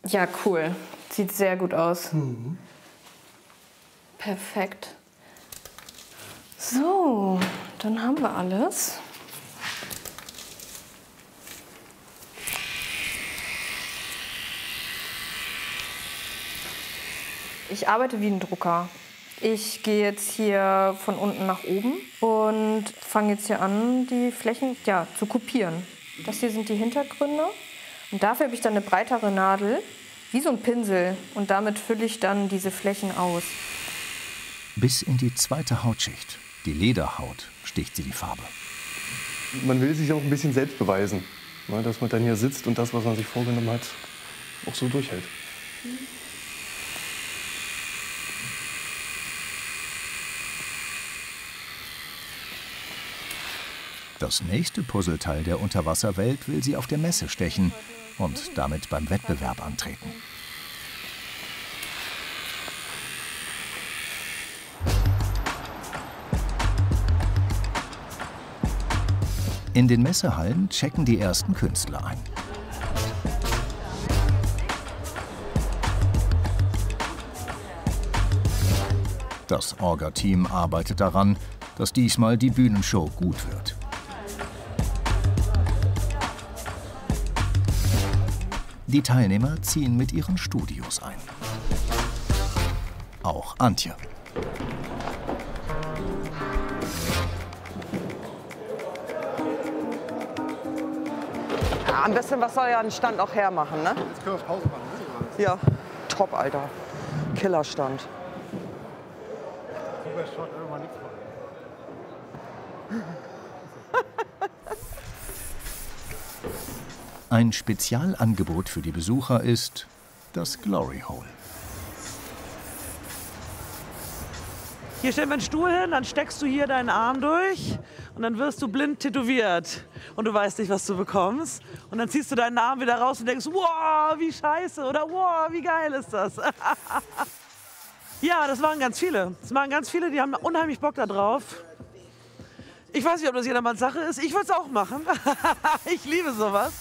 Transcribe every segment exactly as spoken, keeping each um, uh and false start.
Ja, cool. Sieht sehr gut aus. Mhm. Perfekt. So, dann haben wir alles. Ich arbeite wie ein Drucker. Ich gehe jetzt hier von unten nach oben und fange jetzt hier an, die Flächen ja, zu kopieren. Das hier sind die Hintergründe. Und dafür habe ich dann eine breitere Nadel, wie so ein Pinsel. Und damit fülle ich dann diese Flächen aus. Bis in die zweite Hautschicht, die Lederhaut, sticht sie die Farbe. Man will sich auch ein bisschen selbst beweisen, ne, dass man dann hier sitzt und das, was man sich vorgenommen hat, auch so durchhält. Das nächste Puzzleteil der Unterwasserwelt will sie auf der Messe stechen und damit beim Wettbewerb antreten. In den Messehallen checken die ersten Künstler ein. Das Orga-Team arbeitet daran, dass diesmal die Bühnenshow gut wird. Die Teilnehmer ziehen mit ihren Studios ein. Auch Antje. Ja, ein bisschen was soll ja ein Stand auch hermachen, ne? Jetzt können wir Pause machen, ne? Ja, top, Alter. Killerstand. Super Shot, irgendwann nichts machen. Ein Spezialangebot für die Besucher ist das Glory Hole. Hier stellen wir einen Stuhl hin, dann steckst du hier deinen Arm durch und dann wirst du blind tätowiert. Und du weißt nicht, was du bekommst. Und dann ziehst du deinen Arm wieder raus und denkst, wow, wie scheiße oder wow, wie geil ist das. Ja, das waren ganz viele. Das waren ganz viele, die haben unheimlich Bock da drauf. Ich weiß nicht, ob das jedermanns Sache ist. Ich würde es auch machen. Ich liebe sowas.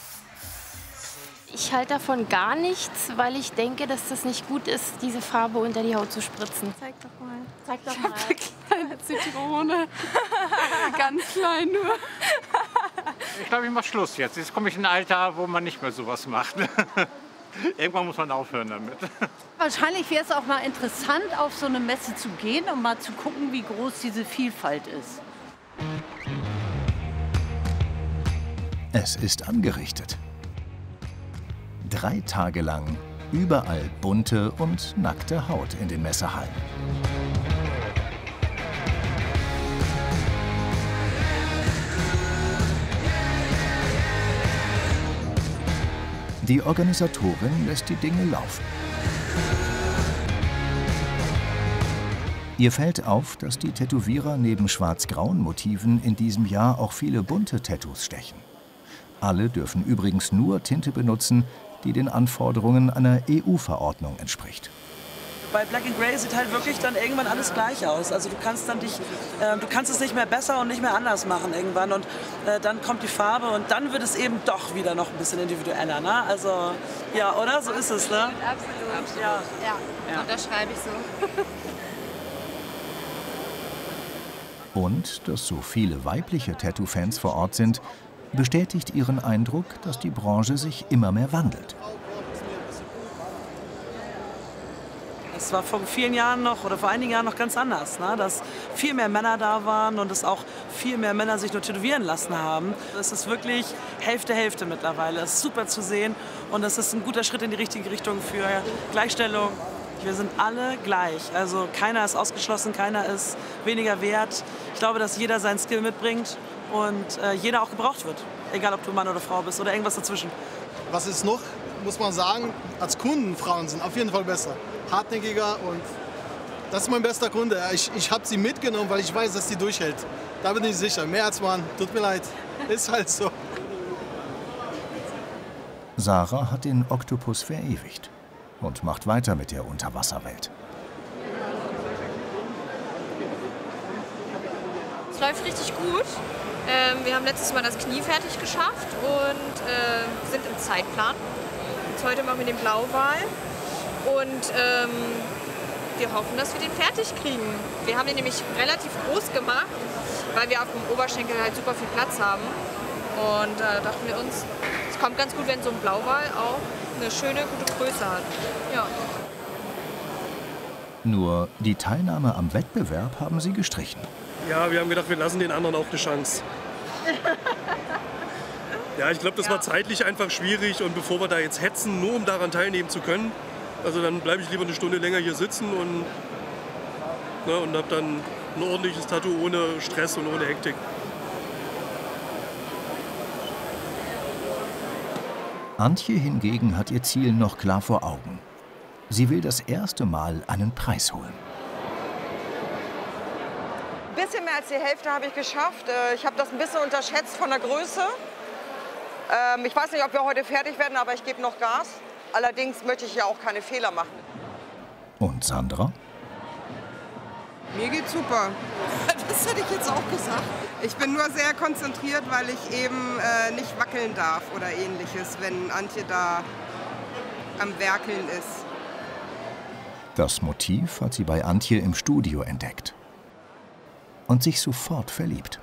Ich halte davon gar nichts, weil ich denke, dass das nicht gut ist, diese Farbe unter die Haut zu spritzen. Zeig doch mal. Zeig doch Ich mal. habe eine kleine Zitrone. Ganz klein nur. Ich glaube, ich mache Schluss jetzt. Jetzt komme ich in ein Alter, wo man nicht mehr sowas macht. Irgendwann muss man aufhören damit. Wahrscheinlich wäre es auch mal interessant, auf so eine Messe zu gehen und mal zu gucken, wie groß diese Vielfalt ist. Es ist angerichtet. Drei Tage lang überall bunte und nackte Haut in den Messehallen. Die Organisatorin lässt die Dinge laufen. Ihr fällt auf, dass die Tätowierer neben schwarz-grauen Motiven in diesem Jahr auch viele bunte Tattoos stechen. Alle dürfen übrigens nur Tinte benutzen, die den Anforderungen einer E U-Verordnung entspricht. Bei Black and Grey sieht halt wirklich dann irgendwann alles gleich aus. Also du kannst dann dich, äh, du kannst es nicht mehr besser und nicht mehr anders machen irgendwann. Und äh, dann kommt die Farbe und dann wird es eben doch wieder noch ein bisschen individueller. Ne? Also ja, oder? So ist es, ne? Absolut. Absolut. Ja. Ja, Ja. unterschreibe ich so. Und dass so viele weibliche Tattoo-Fans vor Ort sind, bestätigt ihren Eindruck, dass die Branche sich immer mehr wandelt. Es war vor vielen Jahren noch oder vor einigen Jahren noch ganz anders, ne? Dass viel mehr Männer da waren und dass auch viel mehr Männer sich nur tätowieren lassen haben. Es ist wirklich Hälfte, Hälfte mittlerweile. Es ist super zu sehen und es ist ein guter Schritt in die richtige Richtung für Gleichstellung. Wir sind alle gleich, also keiner ist ausgeschlossen, keiner ist weniger wert. Ich glaube, dass jeder seinen Skill mitbringt und äh, jeder auch gebraucht wird, egal ob du Mann oder Frau bist oder irgendwas dazwischen. Was ist noch, muss man sagen, als Kunden, Frauen sind auf jeden Fall besser. Hartnäckiger und das ist mein bester Kunde. Ich, ich habe sie mitgenommen, weil ich weiß, dass sie durchhält. Da bin ich sicher. Mehr als Mann. Tut mir leid. Ist halt so. Sarah hat den Oktopus verewigt und macht weiter mit der Unterwasserwelt. Es läuft richtig gut. Ähm, wir haben letztes Mal das Knie fertig geschafft und äh, sind im Zeitplan. heute machen wir den Blauwal. Und ähm, wir hoffen, dass wir den fertig kriegen. Wir haben den nämlich relativ groß gemacht, weil wir auf dem Oberschenkel halt super viel Platz haben. Und da äh, dachten wir uns, es kommt ganz gut, wenn so ein Blauwal auch eine schöne, gute Größe hat. Ja. Nur die Teilnahme am Wettbewerb haben sie gestrichen. Ja, wir haben gedacht, wir lassen den anderen auch eine Chance. Ja, ich glaube, das war zeitlich einfach schwierig. Und bevor wir da jetzt hetzen, nur um daran teilnehmen zu können, also dann bleibe ich lieber eine Stunde länger hier sitzen und, ne, und habe dann ein ordentliches Tattoo ohne Stress und ohne Hektik. Antje hingegen hat ihr Ziel noch klar vor Augen. Sie will das erste Mal einen Preis holen. Ein bisschen mehr als die Hälfte habe ich geschafft. Ich habe das ein bisschen unterschätzt von der Größe. Ich weiß nicht, ob wir heute fertig werden, aber ich gebe noch Gas. Allerdings möchte ich ja auch keine Fehler machen. Und Sandra? Mir geht's super. Das hätte ich jetzt auch gesagt. Ich bin nur sehr konzentriert, weil ich eben äh, nicht wackeln darf oder Ähnliches, wenn Antje da am Werkeln ist. Das Motiv hat sie bei Antje im Studio entdeckt und sich sofort verliebt.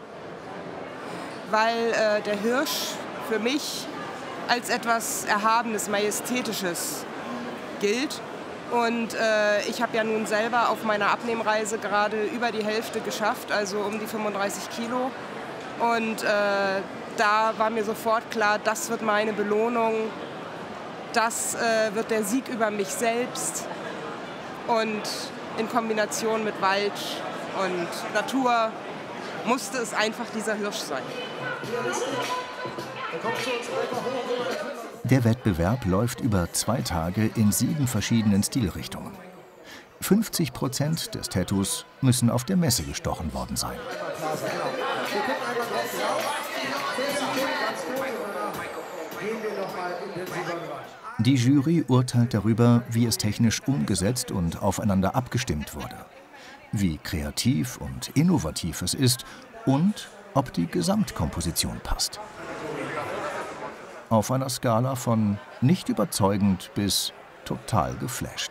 Weil äh, der Hirsch für mich als etwas Erhabenes, Majestätisches gilt. Und äh, ich habe ja nun selber auf meiner Abnehmreise gerade über die Hälfte geschafft, also um die fünfunddreißig Kilo. Und äh, da war mir sofort klar, das wird meine Belohnung, das äh, wird der Sieg über mich selbst. Und in Kombination mit Wald und Natur musste es einfach dieser Hirsch sein. Der Wettbewerb läuft über zwei Tage in sieben verschiedenen Stilrichtungen. fünfzig Prozent des Tattoos müssen auf der Messe gestochen worden sein. Die Jury urteilt darüber, wie es technisch umgesetzt und aufeinander abgestimmt wurde, wie kreativ und innovativ es ist und ob die Gesamtkomposition passt. Auf einer Skala von nicht überzeugend bis total geflasht.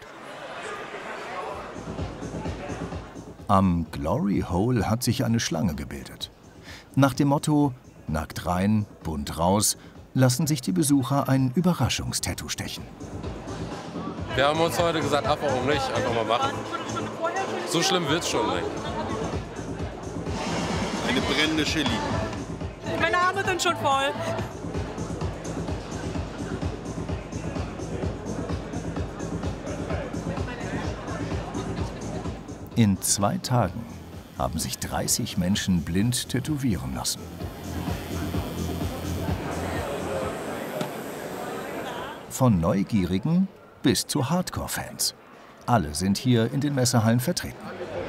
Am Glory Hole hat sich eine Schlange gebildet. Nach dem Motto „Nackt rein, bunt raus“ lassen sich die Besucher ein Überraschungstattoo stechen. Wir haben uns heute gesagt, ach, warum nicht? Einfach mal machen. So schlimm wird's schon nicht. Eine brennende Chili. Meine Arme sind schon voll. In zwei Tagen haben sich dreißig Menschen blind tätowieren lassen. Von Neugierigen bis zu Hardcore-Fans. Alle sind hier in den Messehallen vertreten.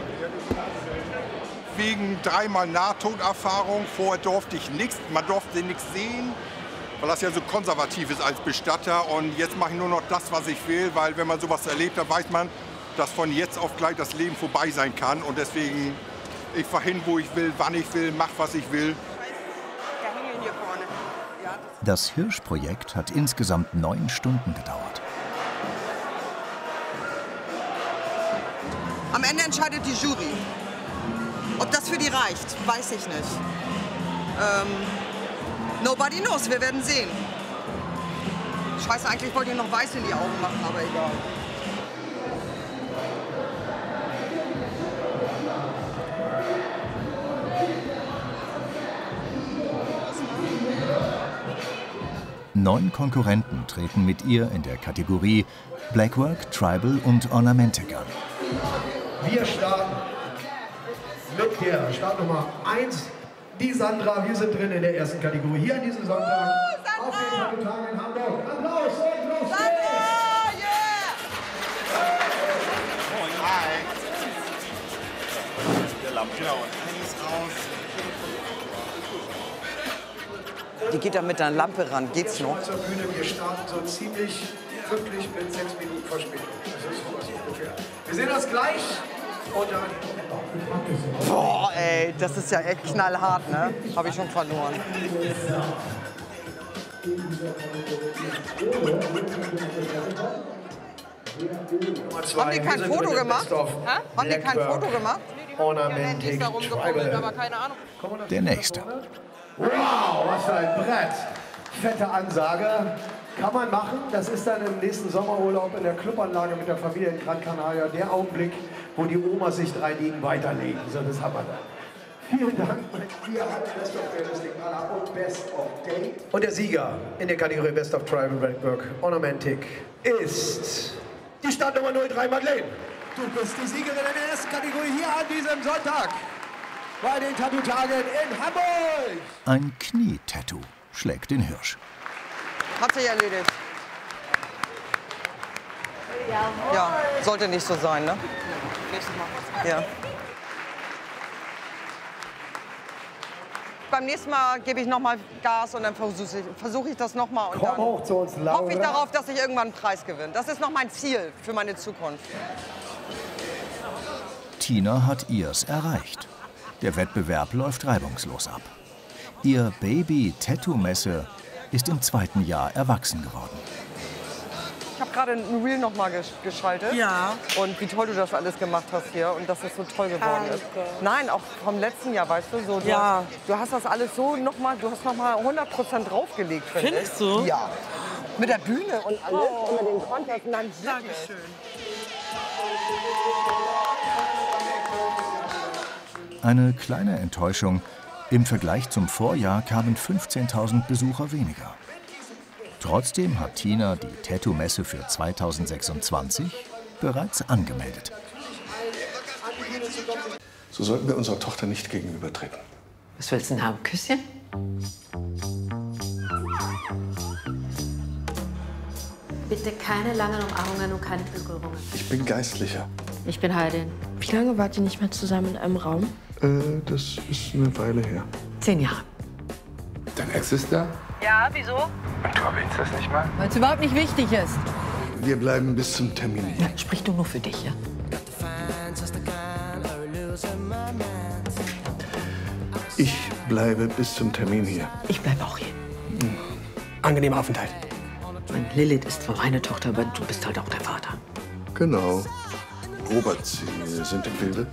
Wegen dreimal Nahtoderfahrung, vorher durfte ich nichts, man durfte nichts sehen, weil das ja so konservativ ist als Bestatter. Und jetzt mache ich nur noch das, was ich will, weil wenn man sowas erlebt, dann weiß man, dass von jetzt auf gleich das Leben vorbei sein kann. Und deswegen, ich fahre hin, wo ich will, wann ich will, mach, was ich will. Das Hirschprojekt hat insgesamt neun Stunden gedauert. Am Ende entscheidet die Jury. Ob das für die reicht, weiß ich nicht. Ähm, nobody knows, wir werden sehen. Scheiße, eigentlich wollte ich noch weiß in die Augen machen, aber egal. Neun Konkurrenten treten mit ihr in der Kategorie Blackwork, Tribal und Ornamentic an. Wir starten mit der Startnummer eins, die Sandra. Wir sind drin in der ersten Kategorie. Hier an diesem Sonntag uh, auf den Tattoo-Tagen in Hamburg. Applaus und los geht's! Moin. Hi. Der Lampe. Genau, Handys raus. Die geht da mit einer Lampe ran. Geht's noch? Zur Bühne. Wir starten so ziemlich pünktlich mit sechs Minuten Verspätung. Das ist sowas ungefähr. Wir sehen uns gleich. Und dann boah, ey, das ist ja echt knallhart, ne? Habe ich schon verloren. Haben die kein Foto gemacht? Haben die kein Foto gemacht? Ornamentic Tribal. Aber keine Ahnung. Der nächste. Wow, was für ein Brett. Fette Ansage. Kann man machen. Das ist dann im nächsten Sommerurlaub in der Clubanlage mit der Familie in Gran Canaria der Augenblick, wo die Omas sich drei Liegen weiterlegen. So, das haben wir dann. Vielen Dank. Wir haben Best of Realistic Color und Best of Day. Und der Sieger in der Kategorie Best of Tribal Breakwork Ornamentic ist die Startnummer null drei Madeleine. Du bist die Siegerin in der ersten Kategorie hier an diesem Sonntag bei den Tattoo-Tagen in Hamburg. Ein Knietattoo schlägt den Hirsch. Hat sich erledigt. Ja, sollte nicht so sein, ne? Nächstes Mal. Ja. Beim nächsten Mal gebe ich noch mal Gas und dann versuche ich, versuch ich das noch mal. Und dann hoch zu uns, Laura. hoffe ich darauf, dass ich irgendwann einen Preis gewinne. Das ist noch mein Ziel für meine Zukunft. Tina hat ihrs erreicht. Der Wettbewerb läuft reibungslos ab. Ihr Baby-Tattoo-Messe ist im zweiten Jahr erwachsen geworden. Ich habe gerade ein Reel noch mal geschaltet. Ja. Und wie toll du das alles gemacht hast hier und dass es so toll geworden ist. Nein, auch vom letzten Jahr, weißt du, so. Du, Ja. hast, du hast das alles so noch mal, du hast noch mal hundert Prozent draufgelegt, finde ich. Findest du? Ja. Mit der Bühne und alles, oh. und mit den Kontrast. Nein, Dankeschön. Eine kleine Enttäuschung. Im Vergleich zum Vorjahr kamen fünfzehntausend Besucher weniger. Trotzdem hat Tina die Tattoo-Messe für zweitausendsechsundzwanzig bereits angemeldet. So sollten wir unserer Tochter nicht gegenübertreten. Was willst du denn haben? Küsschen? Bitte keine langen Umarmungen und keine Berührungen. Ich bin Geistlicher. Ich bin Heidin. Wie lange wart ihr nicht mehr zusammen in einem Raum? Äh, das ist eine Weile her. Zehn Jahre. Dein Ex ist da? Ja, wieso? Und du erwähnst das nicht mal? Weil es überhaupt nicht wichtig ist. Wir bleiben bis zum Termin hier. Ja, sprich du nur für dich, ja? Ich bleibe bis zum Termin hier. Ich bleibe auch hier. Hm. Angenehmer Aufenthalt. Mein Lilith ist zwar meine Tochter, aber du bist halt auch der Vater. Genau. Robert, Sie sind im Bilde?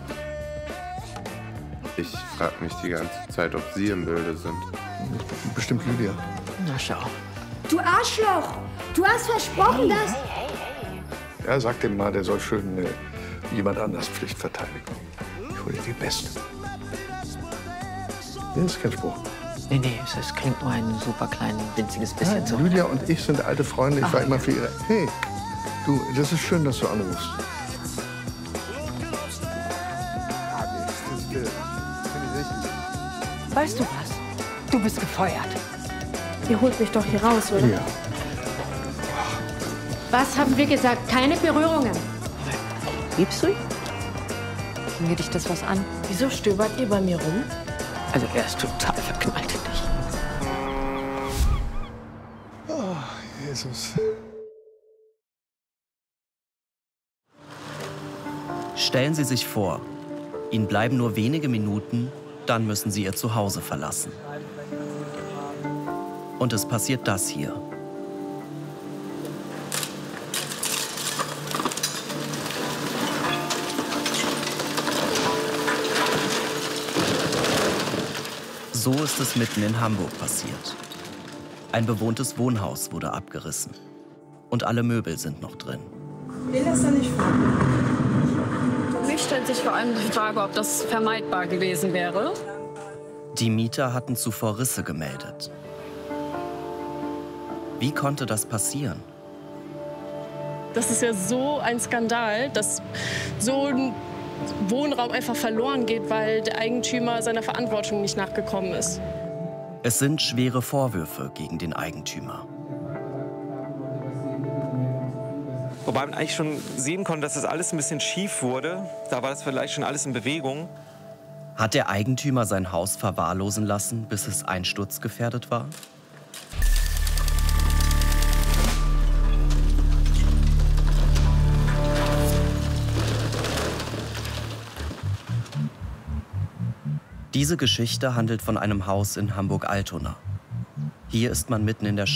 Ich frage mich die ganze Zeit, ob Sie im Bilde sind. Bestimmt Lydia. Na schau. Du Arschloch! Du hast versprochen, dass... Ja, sag dem mal, der soll schön äh, jemand anders Pflicht verteidigen. Ich hole dir die Beste. Das ist kein Spruch. Nee, nee, es, es klingt nur ein super klein, winziges bisschen Ja, so. Lydia und ich sind alte Freunde. Ich Ach. war immer für ihre... Hey, du, das ist schön, dass du anrufst. Weißt du was? Du bist gefeuert. Ihr holt mich doch hier raus, oder? Ja. Was haben wir gesagt? Keine Berührungen. Liebst du ihn? Ginge dich das was an? Wieso stöbert ihr bei mir rum? Also er ist total verknallt in dich. Oh, Jesus. Stellen Sie sich vor, Ihnen bleiben nur wenige Minuten, dann müssen Sie Ihr Zuhause verlassen. Und es passiert das hier. So ist es mitten in Hamburg passiert. Ein bewohntes Wohnhaus wurde abgerissen. Und alle Möbel sind noch drin. Ich lasse da nicht vor. Mich stellt sich vor allem die Frage, ob das vermeidbar gewesen wäre. Die Mieter hatten zuvor Risse gemeldet. Wie konnte das passieren? Das ist ja so ein Skandal, dass so ein Wohnraum einfach verloren geht, weil der Eigentümer seiner Verantwortung nicht nachgekommen ist. Es sind schwere Vorwürfe gegen den Eigentümer. Wobei man eigentlich schon sehen konnte, dass das alles ein bisschen schief wurde. Da war das vielleicht schon alles in Bewegung. Hat der Eigentümer sein Haus verwahrlosen lassen, bis es einsturzgefährdet war? Diese Geschichte handelt von einem Haus in Hamburg-Altona. Hier ist man mitten in der Stadt.